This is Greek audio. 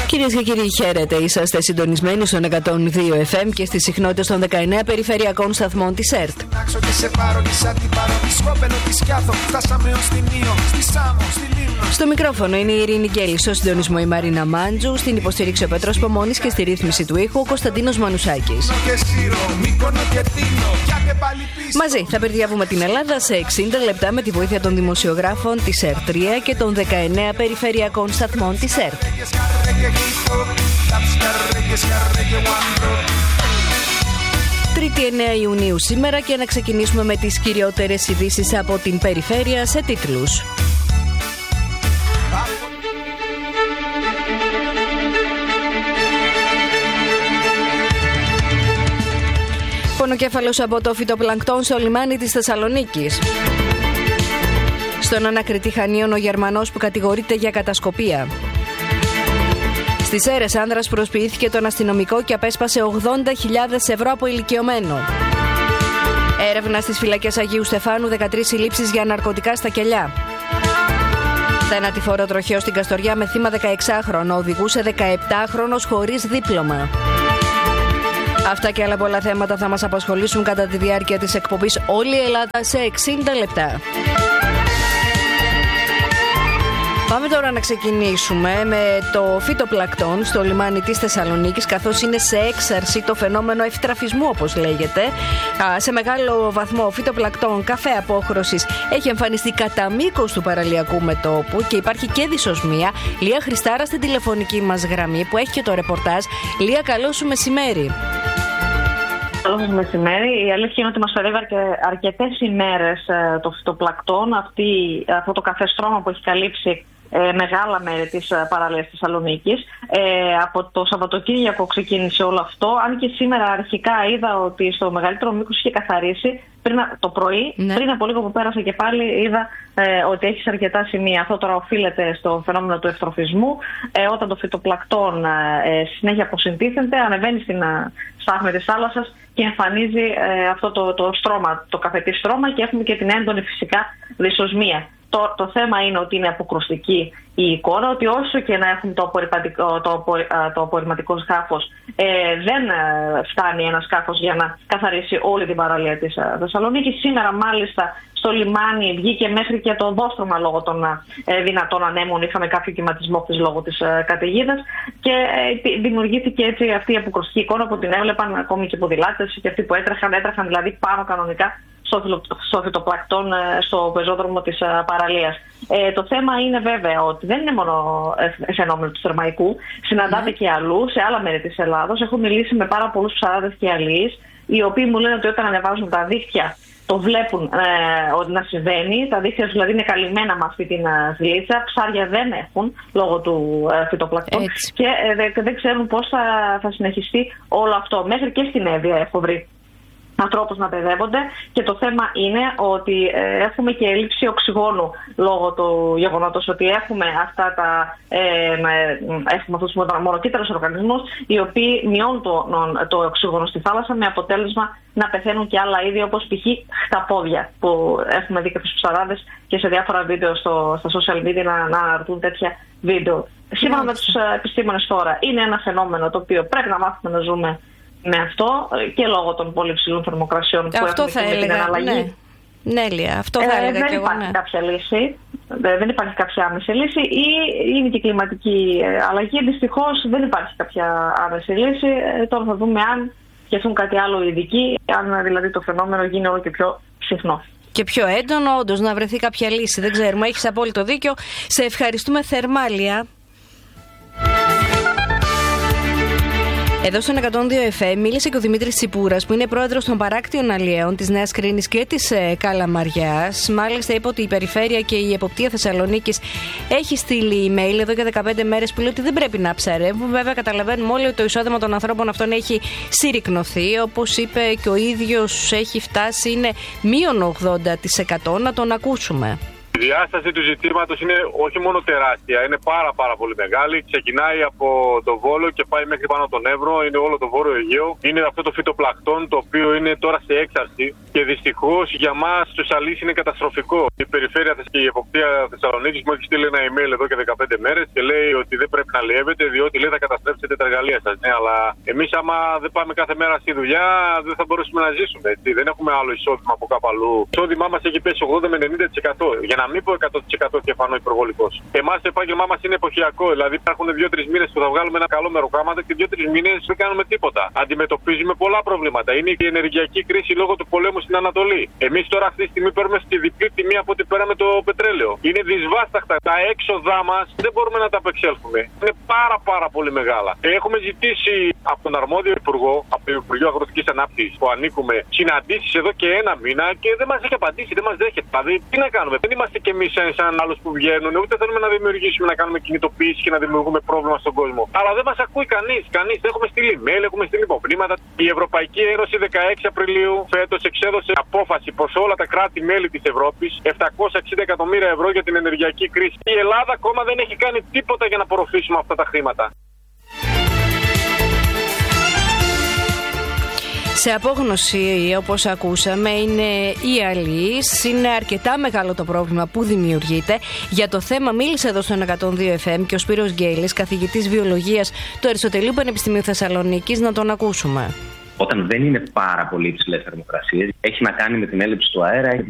Κυρίες και κύριοι, χαίρετε. Είσαστε συντονισμένοι στον 102 FM και στις συχνότητες των 19 περιφερειακών σταθμών της ΕΡΤ. Στο μικρόφωνο είναι η Ειρήνη Γκέλη, στο συντονισμό η Μαρίνα Μάντζου, στην υποστήριξη ο Πέτρος Πομώνης και στη ρύθμιση του ήχου ο Κωνσταντίνος Μανουσάκης. Μαζί θα περδιαβούμε την Ελλάδα σε 60 λεπτά με τη βοήθεια των δημοσιογράφων της ΕΡΤ 3 και των 19 περιφερειακών σταθμών της ΕΡΤ. Τρίτη 9 Ιουνίου σήμερα και να ξεκινήσουμε με τις κυριότερες ειδήσεις από την περιφέρεια σε τίτλους. Πονοκέφαλος από το φυτοπλανκτόν στο λιμάνι της Θεσσαλονίκης. Στον ανακριτή Χανίων ο Γερμανός που κατηγορείται για κατασκοπία. Στις Σέρρες άνδρας προσποιήθηκε τον αστυνομικό και απέσπασε 80.000 ευρώ από ηλικιωμένο. Έρευνα στις φυλακές Αγίου Στεφάνου, 13 συλλήψεις για ναρκωτικά στα κελιά. Θανατηφόρο τροχαίο στην Καστοριά με θύμα 16χρονο, οδηγούσε 17χρονος χωρίς δίπλωμα. Αυτά και άλλα πολλά θέματα θα μας απασχολήσουν κατά τη διάρκεια της εκπομπής Όλη η Ελλάδα σε 60 λεπτά. Πάμε τώρα να ξεκινήσουμε με το φυτοπλανκτόν στο λιμάνι της Θεσσαλονίκης, καθώς είναι σε έξαρση το φαινόμενο ευτραφισμού, όπως λέγεται. Σε μεγάλο βαθμό ο φυτοπλανκτόν καφέ απόχρωσης έχει εμφανιστεί κατά μήκος του παραλιακού μετώπου και υπάρχει και δυσοσμία. Λία Χριστάρα στην τηλεφωνική μας γραμμή που έχει και το ρεπορτάζ. Λία, καλό σου μεσημέρι. Καλό σας μεσημέρι. Η αλήθεια είναι ότι μας φερεύει αρκετές ημέρες το φυτοπλανκτόν, αυτό το καφεστρώμα που έχει καλύψει μεγάλα μέρη της παραλίας της Θεσσαλονίκης. Από το Σαββατοκύριακο ξεκίνησε όλο αυτό, αν και σήμερα αρχικά είδα ότι στο μεγαλύτερο μήκος είχε καθαρίσει το πρωί. Ναι. Πριν από λίγο που πέρασε και πάλι είδα ότι έχει σε αρκετά σημεία. Αυτό τώρα οφείλεται στο φαινόμενο του ευτροφισμού. Όταν το φυτοπλανκτόν συνέχεια αποσυντίθεται, ανεβαίνει στην στάθμη της θάλασσας και εμφανίζει αυτό το στρώμα, το καφετή στρώμα, και έχουμε και την έντονη φυσικά δυσοσμία. Το θέμα είναι ότι είναι αποκρουστική η εικόνα, ότι όσο και να έχουμε το απορριμματικό σκάφος, δεν φτάνει ένα σκάφος για να καθαρίσει όλη την παραλία της Θεσσαλονίκης. Σήμερα μάλιστα στο λιμάνι βγήκε μέχρι και το Δόστρωμα λόγω των δυνατών ανέμων. Είχαμε κάποιο κυματισμό χθες λόγω της καταιγίδας και δημιουργήθηκε έτσι αυτή η αποκρουστική εικόνα που την έβλεπαν ακόμη και ποδηλάτες και αυτοί που έτρεχαν δηλαδή πάνω κανονικά στο φυτοπλανκτόν στο πεζόδρομο της παραλίας. Το θέμα είναι βέβαια ότι δεν είναι μόνο φαινόμενο του Θερμαϊκού, συναντάται και αλλού, σε άλλα μέρη της Ελλάδος. Έχω μιλήσει με πάρα πολλούς ψαράδες και αλλοίς, οι οποίοι μου λένε ότι όταν ανεβάζουν τα δίχτυα το βλέπουν ότι να συμβαίνει. Τα δίχτυα δηλαδή είναι καλυμμένα με αυτή την θλίτσα. Ψάρια δεν έχουν λόγω του φυτοπλανκτών και δεν ξέρουν πώς θα συνεχιστεί όλο αυτό. Μέχρι και στην Εύβοια έχω βρει ανθρώπους να παιδεύονται, και το θέμα είναι ότι έχουμε και έλλειψη οξυγόνου λόγω του γεγονότος ότι έχουμε έχουμε αυτούς τους μονοκύτταρους οργανισμούς, οι οποίοι μειώνουν το οξυγόνο στη θάλασσα, με αποτέλεσμα να πεθαίνουν και άλλα είδη, όπως π.χ. χταπόδια, που έχουμε δει και τους ψαράδες και σε διάφορα βίντεο στα social media να αναρτούν τέτοια βίντεο. Σύμφωνα με τους επιστήμονες τώρα, είναι ένα φαινόμενο το οποίο πρέπει να μάθουμε να ζούμε με αυτό, και λόγω των πολύ ψηλών θερμοκρασιών που αυτό έχουμε και την αναλλαγή. Ναι, Λία, αυτό θα έλεγα δεν υπάρχει κάποια λύση, δεν υπάρχει κάποια άμεση λύση, ή είναι και η κλιματική αλλαγή. Δυστυχώς δεν υπάρχει κάποια άμεση λύση. Τώρα θα δούμε αν σκεφτούν κάτι άλλο οι ειδικοί, αν δηλαδή το φαινόμενο γίνει όλο και πιο συχνό. Και πιο έντονο, όντως, να βρεθεί κάποια λύση. Δεν ξέρουμε, έχεις απόλυτο δίκιο. Σε ευχαριστούμε θερμά, Λία. Εδώ στον 102 FM μίλησε και ο Δημήτρης Τσιπούρας, που είναι πρόεδρος των παράκτιων αλλιέων της Νέας Κρίνης και της Καλαμαριάς. Μάλιστα είπε ότι η Περιφέρεια και η Εποπτεία Θεσσαλονίκης έχει στείλει email εδώ και 15 μέρες που λέει ότι δεν πρέπει να ψαρεύουν. Βέβαια, καταλαβαίνουμε όλοι ότι το εισόδημα των ανθρώπων αυτών έχει συρρικνωθεί. Όπως είπε και ο ίδιος, έχει φτάσει, είναι -80%. Να τον ακούσουμε. Η διάσταση του ζητήματος είναι όχι μόνο τεράστια, είναι πάρα πολύ μεγάλη. Ξεκινάει από το Βόλο και πάει μέχρι πάνω τον Εύρο, είναι όλο το Βόρειο Αιγαίο. Είναι αυτό το φυτοπλακτόν το οποίο είναι τώρα σε έξαρση και δυστυχώς για μας τους αλείς είναι καταστροφικό. Η περιφέρεια και η εποπτεία Θεσσαλονίκης μου έχει στείλει ένα email εδώ και 15 μέρες και λέει ότι δεν πρέπει να αλλιεύετε διότι λέει θα καταστρέψετε τα εργαλεία σας. Ναι, αλλά εμείς άμα δεν πάμε κάθε μέρα στη δουλειά δεν θα μπορέσουμε να ζήσουμε. Έτσι. Δεν έχουμε άλλο εισόδημα από κάπου αλλού. Το εισόδημά μας έχει πέσει 80 με 90%. Για να μην πω 100% και φανώ υπερβολικός. Εμάς το επάγγελμά μας είναι εποχιακό. Δηλαδή υπάρχουν 2-3 μήνες που θα βγάλουμε ένα καλό μεροκάματο και 2-3 μήνες δεν κάνουμε τίποτα. Αντιμετωπίζουμε πολλά προβλήματα. Είναι η ενεργειακή κρίση λόγω του πολέμου στην Ανατολή. Εμείς τώρα αυτή τη στιγμή παίρνουμε στη διπλή τιμή από ό,τι πέραμε το πετρέλαιο. Είναι δυσβάσταχτα. Τα έξοδά μας δεν μπορούμε να τα απεξέλθουμε. Είναι πάρα πολύ μεγάλα. Έχουμε ζητήσει από τον αρμόδιο υπουργό, από το Υπουργείο Αγροτικής Ανάπτυξης που ανήκουμε, συναντήσεις εδώ και ένα μήνα και δεν μας έχει απαντήσει, δεν μας δέχεται. Δηλαδή, τι να κάνουμε, δεν είμαστε κι εμείς σαν άλλους που βγαίνουν, ούτε θέλουμε να δημιουργήσουμε, να κάνουμε κινητοποίηση και να δημιουργούμε πρόβλημα στον κόσμο. Αλλά δεν μας ακούει κανείς. Έχουμε στείλει mail, έχουμε στείλει υπομνήματα. Η Ευρωπαϊκή Ένωση 16 Απριλίου φέτος εξέδωσε απόφαση προς όλα τα κράτη-μέλη της Ευρώπης 760 εκατομμύρια ευρώ για την ενεργειακή κρίση. Η Ελλάδα ακόμα δεν έχει κάνει τίποτα για να απορροφήσουμε αυτά τα χρήματα. Σε απόγνωση, όπως ακούσαμε, είναι οι αλείς. Είναι αρκετά μεγάλο το πρόβλημα που δημιουργείται. Για το θέμα μίλησε εδώ στο 102 FM και ο Σπύρος Γκέλης, καθηγητής βιολογίας του Αριστοτελείου Πανεπιστημίου Θεσσαλονίκης. Να τον ακούσουμε. Όταν δεν είναι πάρα πολύ υψηλές θερμοκρασίες, έχει να κάνει με την έλλειψη του αέρα.